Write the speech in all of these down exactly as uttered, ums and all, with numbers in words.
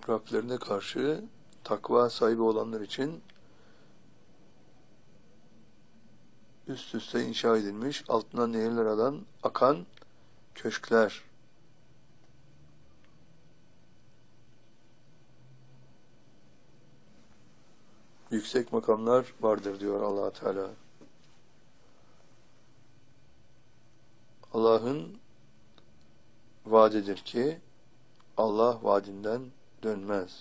Rablerine karşı takva sahibi olanlar için üst üste inşa edilmiş, altından nehirler alan, akan köşkler. Yüksek makamlar vardır diyor Allah Teala. Allah'ın vaadidir ki Allah vaadinden dönmez.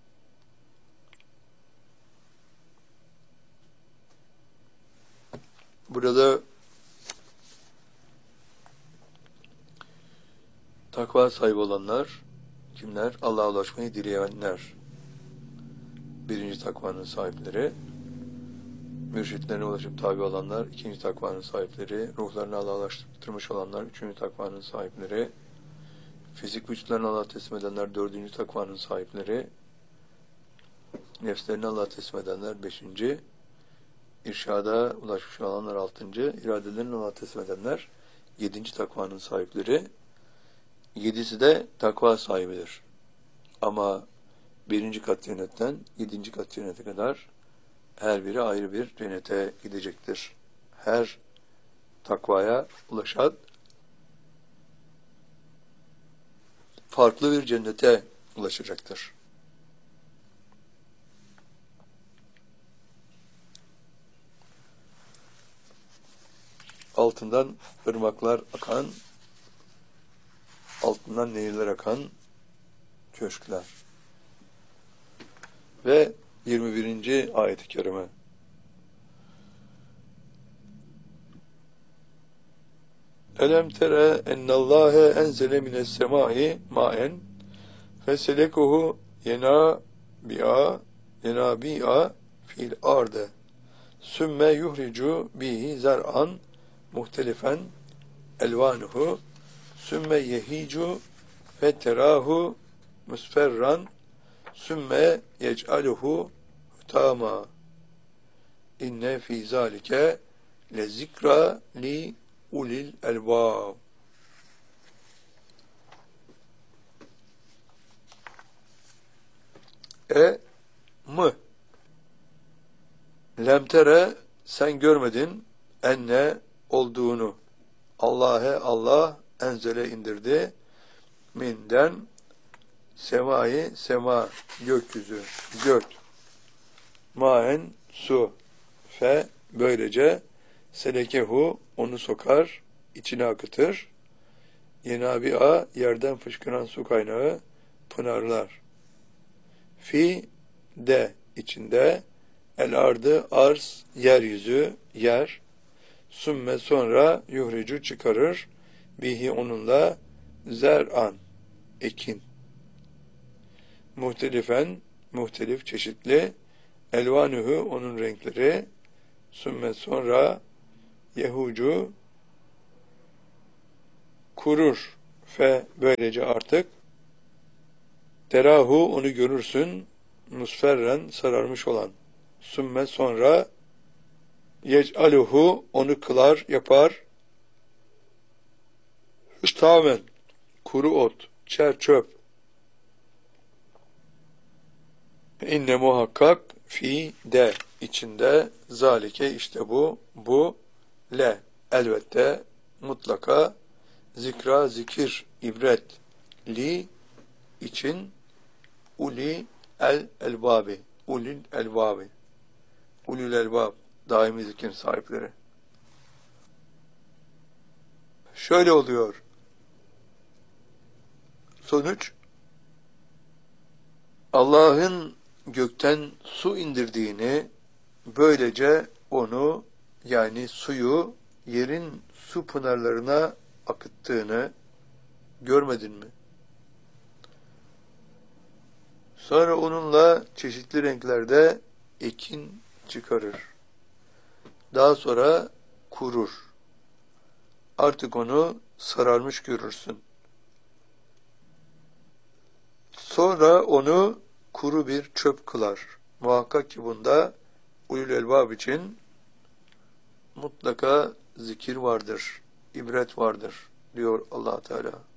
Burada takva sahibi olanlar kimler? Allah'a ulaşmayı dileyenler. Birinci takvanın sahipleri, mürşitlerine ulaşıp tabi olanlar, ikinci takvanın sahipleri, ruhlarını Allah'a ulaştırmış olanlar, üçüncü takvanın sahipleri, fizik vücutlarını Allah'a teslim edenler, dördüncü takvanın sahipleri, nefslerini Allah'a teslim edenler, beşinci, irşada ulaşmış olanlar, altıncı, iradelerini Allah'a teslim edenler, yedinci takvanın sahipleri, yedisi de takva sahibidir. Ama birinci kat cennetten yedinci kat cennete kadar her biri ayrı bir cennete gidecektir. Her takvaya ulaşan farklı bir cennete ulaşacaktır. Altından ırmaklar akan, altından nehirler akan köşkler. Ve yirmi birinci ayet-i kerime. Elem tere ennallâhe enzele mine's-semâi mâen feselekuhu yenâbi'a yenâbi'a fil arde sümme yuhricu bihi zer'an muhtelifen elvânuhu sümme yehicu fetterâhu musferran sümme yec'aluhu hutama inne fî zâlike le zikra li ulil elbâb. E mı lemtere sen görmedin enne olduğunu Allah'e Allah enzele indirdi minden semai sema gökyüzü gök maen su fe böylece selekehu onu sokar içine akıtır yenabi'a yerden fışkıran su kaynağı pınarlar fi de içinde el ardı arz yeryüzü yer sümme sonra yuhricu çıkarır bihi onunla zer'an ekin muhtelifen muhtelif çeşitli elvanuhu onun renkleri sümme sonra yehucu kurur fe böylece artık terahu onu görürsün musferren sararmış olan sümme sonra yec'aluhu onu kılar yapar hüstamen kuru ot çer çöp inne muhakkak fi de içinde zalike işte bu bu le elbette mutlaka zikra zikir ibret li için uli el elbabi ulil elbabi ulil elbab daimi zikir sahipleri. Şöyle oluyor. Sonuç Allah'ın gökten su indirdiğini böylece onu yani suyu yerin su pınarlarına akıttığını görmedin mi? Sonra onunla çeşitli renklerde ekin çıkarır. Daha sonra kurur. Artık onu sararmış görürsün. Sonra onu kuru bir çöp kılar. Muhakkak ki bunda ulul elbab için mutlaka zikir vardır, ibret vardır diyor Allah Teala.